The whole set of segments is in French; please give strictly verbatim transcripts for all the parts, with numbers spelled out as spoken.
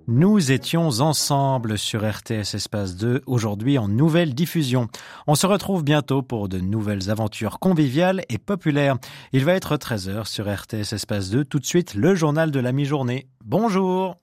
Nous étions ensemble sur R T S Espace deux, aujourd'hui en nouvelle diffusion. On se retrouve bientôt pour de nouvelles aventures conviviales et populaires. Il va être treize heures sur R T S Espace deux. Tout de suite, le journal de la mi-journée. Bonjour!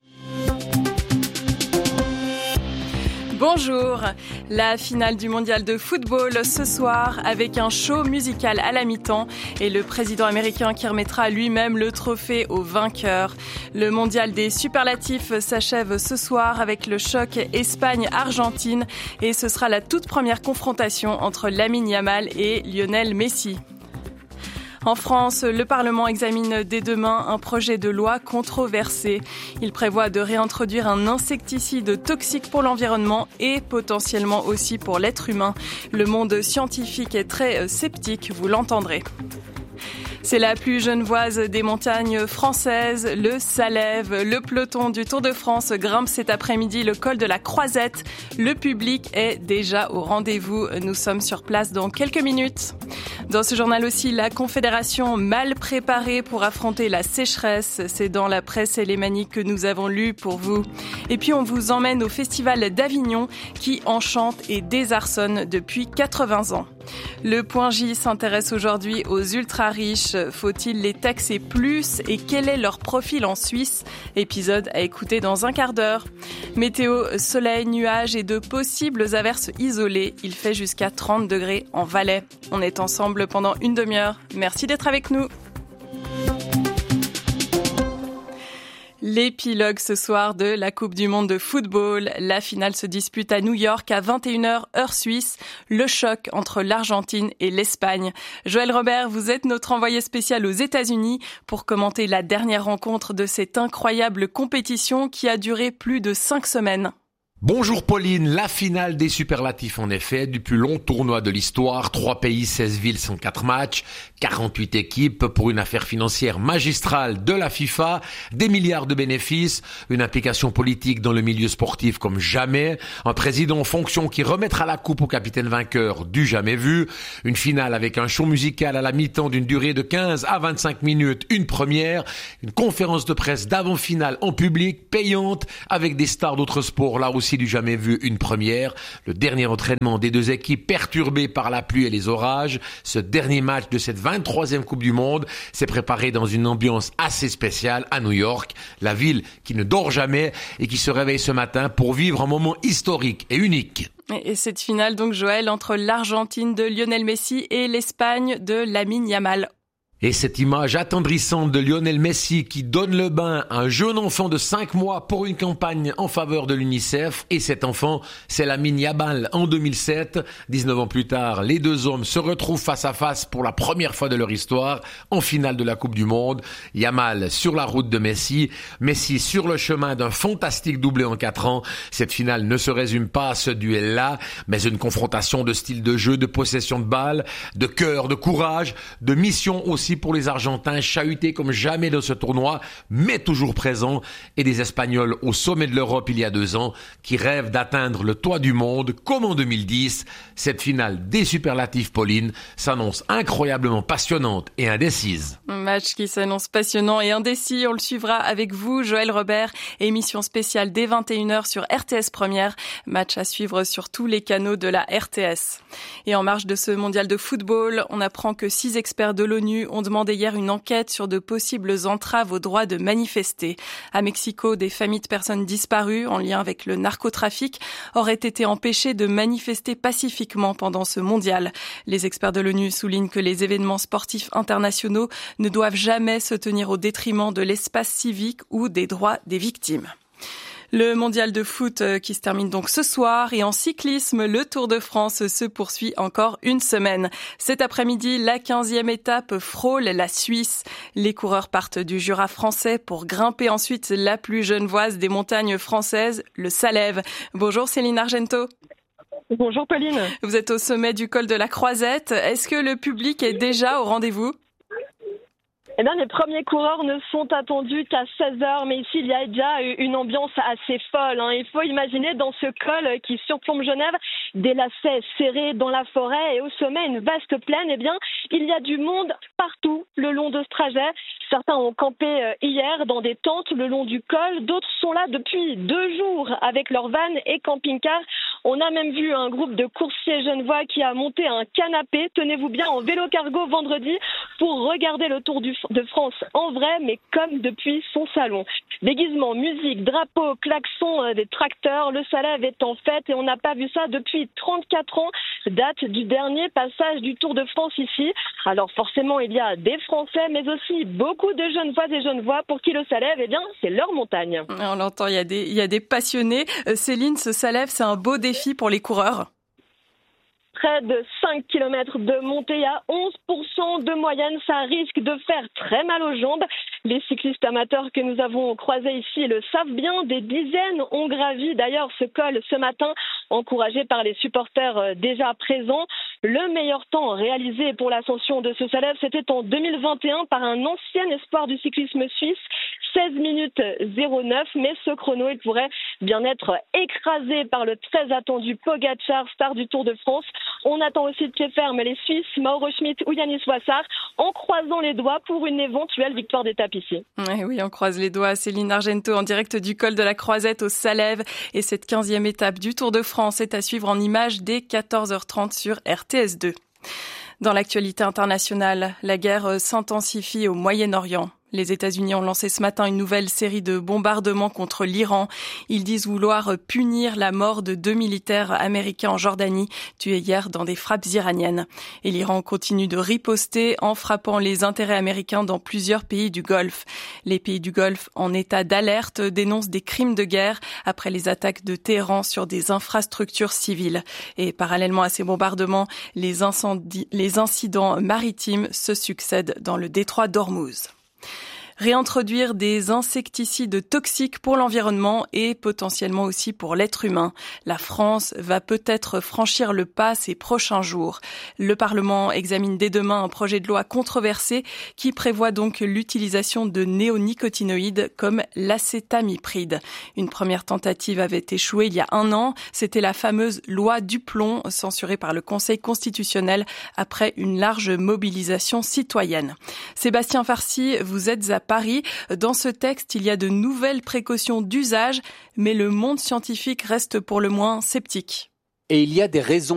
Bonjour, la finale du mondial de football ce soir avec un show musical à la mi-temps et le président américain qui remettra lui-même le trophée au vainqueur. Le mondial des superlatifs s'achève ce soir avec le choc Espagne-Argentine et ce sera la toute première confrontation entre Lamine Yamal et Lionel Messi. En France, le Parlement examine dès demain un projet de loi controversé. Il prévoit de réintroduire un insecticide toxique pour l'environnement et potentiellement aussi pour l'être humain. Le monde scientifique est très sceptique, vous l'entendrez. C'est la plus genevoise des montagnes françaises, le Salève. Le peloton du Tour de France grimpe cet après-midi le col de la Croisette. Le public est déjà au rendez-vous. Nous sommes sur place dans quelques minutes. Dans ce journal aussi, la Confédération mal préparée pour affronter la sécheresse. C'est dans la presse élémanique que nous avons lu pour vous. Et puis on vous emmène au Festival d'Avignon qui enchante et désarçonne depuis quatre-vingts ans. Le Point J s'intéresse aujourd'hui aux ultra-riches. Faut-il les taxer plus et quel est leur profil en Suisse? Épisode à écouter dans un quart d'heure. Météo, soleil, nuages et de possibles averses isolées. Il fait jusqu'à trente degrés en Valais. On est ensemble pendant une demi-heure. Merci d'être avec nous. L'épilogue ce soir de la Coupe du Monde de football. La finale se dispute à New York à vingt et une heures heure suisse. Le choc entre l'Argentine et l'Espagne. Joël Robert, vous êtes notre envoyé spécial aux États-Unis pour commenter la dernière rencontre de cette incroyable compétition qui a duré plus de cinq semaines. Bonjour Pauline, la finale des superlatifs en effet, du plus long tournoi de l'histoire, trois pays, seize villes, cent quatre matchs, quarante-huit équipes pour une affaire financière magistrale de la FIFA, des milliards de bénéfices, une implication politique dans le milieu sportif comme jamais, un président en fonction qui remettra la coupe au capitaine vainqueur du jamais vu, une finale avec un show musical à la mi-temps d'une durée de quinze à vingt-cinq minutes, une première, une conférence de presse d'avant-finale en public, payante, avec des stars d'autres sports là aussi du jamais vu, une première, le dernier entraînement des deux équipes perturbé par la pluie et les orages. Ce dernier match de cette vingt-troisième Coupe du Monde s'est préparé dans une ambiance assez spéciale à New York, la ville qui ne dort jamais et qui se réveille ce matin pour vivre un moment historique et unique. Et cette finale donc Joël entre l'Argentine de Lionel Messi et l'Espagne de Lamine Yamal. Et cette image attendrissante de Lionel Messi qui donne le bain à un jeune enfant de cinq mois pour une campagne en faveur de l'UNICEF. Et cet enfant, c'est Lamine Yamal en deux mille sept. dix-neuf ans plus tard, les deux hommes se retrouvent face à face pour la première fois de leur histoire en finale de la Coupe du Monde. Yamal sur la route de Messi, Messi sur le chemin d'un fantastique doublé en quatre ans. Cette finale ne se résume pas à ce duel-là, mais une confrontation de style de jeu, de possession de balle, de cœur, de courage, de mission aussi pour les Argentins, chahutés comme jamais dans ce tournoi, mais toujours présents, et des Espagnols au sommet de l'Europe il y a deux ans, qui rêvent d'atteindre le toit du monde, comme en deux mille dix. Cette finale des superlatifs, Pauline, s'annonce incroyablement passionnante et indécise. Un match qui s'annonce passionnant et indécis, on le suivra avec vous, Joël Robert, émission spéciale dès vingt et une heures sur R T S Première, match à suivre sur tous les canaux de la R T S. Et en marge de ce mondial de football, on apprend que six experts de l'ONU ont demandé hier une enquête sur de possibles entraves au droit de manifester. À Mexico, des familles de personnes disparues en lien avec le narcotrafic auraient été empêchées de manifester pacifiquement pendant ce mondial. Les experts de l'ONU soulignent que les événements sportifs internationaux ne doivent jamais se tenir au détriment de l'espace civique ou des droits des victimes. Le mondial de foot qui se termine donc ce soir et en cyclisme, le Tour de France se poursuit encore une semaine. Cet après-midi, la quinzième étape frôle la Suisse. Les coureurs partent du Jura français pour grimper ensuite la plus genevoise des montagnes françaises, le Salève. Bonjour Céline Argento. Bonjour Pauline. Vous êtes au sommet du col de la Croisette. Est-ce que le public est déjà au rendez-vous ? Eh bien, les premiers coureurs ne sont attendus qu'à seize heures, mais ici, il y a déjà une ambiance assez folle. Hein. Il faut imaginer dans ce col qui surplombe Genève des lacets serrés dans la forêt et au sommet une vaste plaine. Eh bien, il y a du monde partout le long de ce trajet. Certains ont campé hier dans des tentes le long du col. D'autres sont là depuis deux jours avec leurs vannes et camping-cars. On a même vu un groupe de coursiers genevois qui a monté un canapé, tenez-vous bien, en vélo cargo vendredi pour regarder le Tour du de France en vrai, mais comme depuis son salon. Déguisement, musique, drapeau, klaxon, euh, des tracteurs, le Salève est en fête et on n'a pas vu ça depuis trente-quatre ans, date du dernier passage du Tour de France ici. Alors forcément, il y a des Français, mais aussi beaucoup de Genevois et Genevois pour qui le Salève, eh bien, c'est leur montagne. On l'entend, il y a des, il y a des passionnés. Euh, Céline, ce Salève, c'est un beau défi pour les coureurs. Près de cinq kilomètres de montée à onze pour cent de moyenne, ça risque de faire très mal aux jambes. Les cyclistes amateurs que nous avons croisés ici le savent bien, des dizaines ont gravi d'ailleurs ce col ce matin, encouragés par les supporters déjà présents. Le meilleur temps réalisé pour l'ascension de ce Salève, c'était en deux mille vingt et un par un ancien espoir du cyclisme suisse, seize minutes zéro neuf, mais ce chrono, il pourrait bien être écrasé par le très attendu Pogačar, star du Tour de France. On attend aussi de pied ferme les Suisses, Mauro Schmid ou Yanis Wassar, en croisant les doigts pour une éventuelle victoire d'étape ici. Oui, oui, on croise les doigts. Céline Argenteau en direct du col de la Croisette au Salève. Et cette quinzième étape du Tour de France est à suivre en images dès quatorze heures trente sur R T S deux. Dans l'actualité internationale, la guerre s'intensifie au Moyen-Orient. Les États-Unis ont lancé ce matin une nouvelle série de bombardements contre l'Iran. Ils disent vouloir punir la mort de deux militaires américains en Jordanie, tués hier dans des frappes iraniennes. Et l'Iran continue de riposter en frappant les intérêts américains dans plusieurs pays du Golfe. Les pays du Golfe, en état d'alerte, dénoncent des crimes de guerre après les attaques de Téhéran sur des infrastructures civiles. Et parallèlement à ces bombardements, les incendies, les incidents maritimes se succèdent dans le détroit d'Ormuz. Réintroduire des insecticides toxiques pour l'environnement et potentiellement aussi pour l'être humain. La France va peut-être franchir le pas ces prochains jours. Le Parlement examine dès demain un projet de loi controversé qui prévoit donc l'utilisation de néonicotinoïdes comme l'acétamipride. Une première tentative avait échoué il y a un an. C'était la fameuse loi du plomb censurée par le Conseil constitutionnel après une large mobilisation citoyenne. Sébastien Farcy, vous êtes à Paris. Dans ce texte, il y a de nouvelles précautions d'usage, mais le monde scientifique reste pour le moins sceptique. Et il y a des raisons